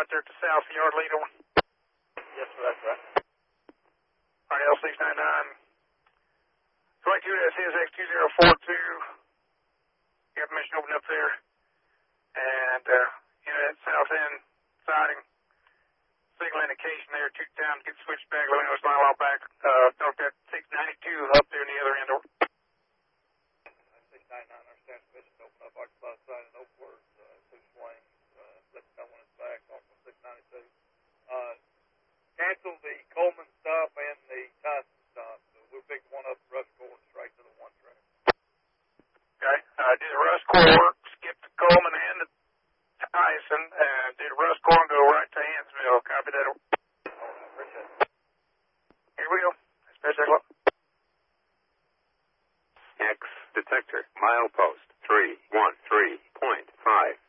right there at the south of Yard Lead over. Yes, sir, that's right. All right, L699. 22, that's SX2042. You have permission to open up there. And, that south end siding. Signal indication there, 2 times, get switched back, let me know it's line while back. Talk that 692 up there in the other end. 699, understand permission to open up occupied side and Oakwood, 2 swings, let me know when it's back, off of 692. Cancel the Coleman stop and the Tyson stop. We'll pick one up Rush Court straight to the 1 track. Okay, did the Rush Court work, skip the Coleman and the Tyson, and did Rush Court go right to Hansville? Copy that. Appreciate it. Here we go. Special look. X detector, milepost 313.5.